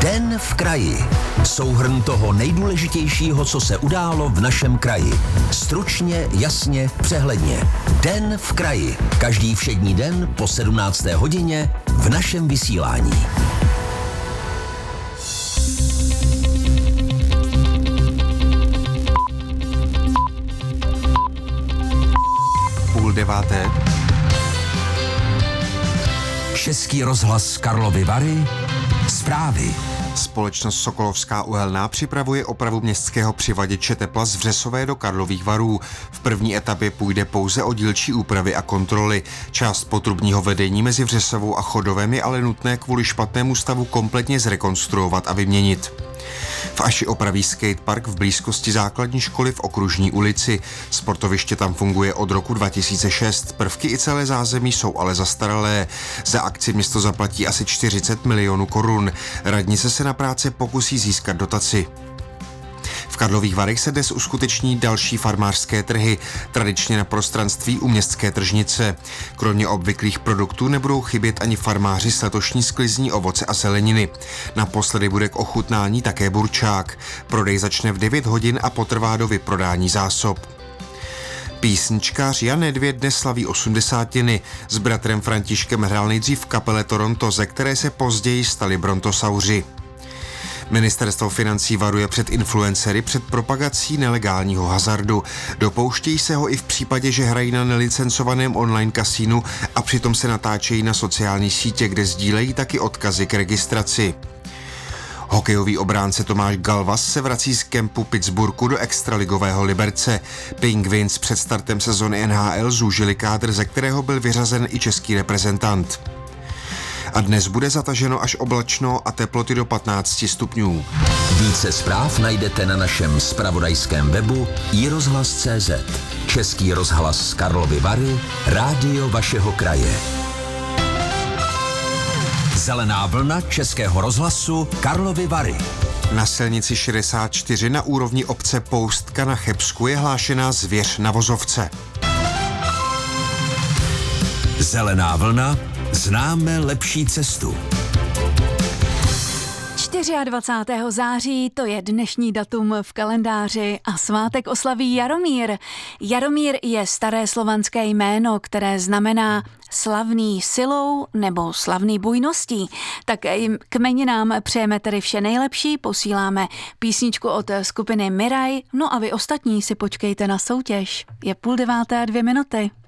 Den v kraji. Souhrn toho nejdůležitějšího, co se událo v našem kraji. Stručně, jasně, přehledně. Den v kraji. Každý všední den po 17. hodině v našem vysílání. Půl deváté. Český rozhlas Karlovy Vary. Zprávy. Společnost Sokolovská uhelná připravuje opravu městského přivaděče tepla z Vřesové do Karlových Varů. V první etapě půjde pouze o dílčí úpravy a kontroly. Část potrubního vedení mezi Vřesovou a Chodovem je ale nutné kvůli špatnému stavu kompletně zrekonstruovat a vyměnit. V Aši opraví skatepark v blízkosti základní školy v Okružní ulici. Sportoviště tam funguje od roku 2006. Prvky i celé zázemí jsou ale zastaralé. Za akci město zaplatí asi 40 milionů korun. Radnice se na práce pokusí získat dotaci. V Karlových Varech se dnes uskuteční další farmářské trhy, tradičně na prostranství u městské tržnice. Kromě obvyklých produktů nebudou chybět ani farmáři s letošní sklizní ovoce a zeleniny. Naposledy bude k ochutnání také burčák. Prodej začne v 9 hodin a potrvá do vyprodání zásob. Písničkář Jan Nedvěd dnes slaví 80. S bratrem Františkem hrál nejdřív v kapele Toronto, ze které se později stali Brontosauři. Ministerstvo financí varuje před influencery před propagací nelegálního hazardu. Dopouštějí se ho i v případě, že hrají na nelicencovaném online kasínu a přitom se natáčejí na sociální sítě, kde sdílejí taky odkazy k registraci. Hokejový obránce Tomáš Galvas se vrací z kempu Pittsburghu do extraligového Liberce. Penguins před startem sezony NHL zúžili kádr, ze kterého byl vyřazen i český reprezentant. A dnes bude zataženo až oblačno a teploty do 15 stupňů. Více zpráv najdete na našem zpravodajském webu iRozhlas.cz. Český rozhlas Karlovy Vary, rádio vašeho kraje. Zelená vlna Českého rozhlasu Karlovy Vary. Na silnici 64 na úrovni obce Poustka na Chebsku je hlášená zvěř na vozovce. Zelená vlna. Známe lepší cestu. 24. září, to je dnešní datum v kalendáři a svátek oslaví Jaromír. Jaromír je staré slovanské jméno, které znamená slavný silou nebo slavný bujností. Tak k jmeninám přejeme tedy vše nejlepší, posíláme písničku od skupiny Miraj, no a vy ostatní si počkejte na soutěž. Je 8:30 a 2 minuty.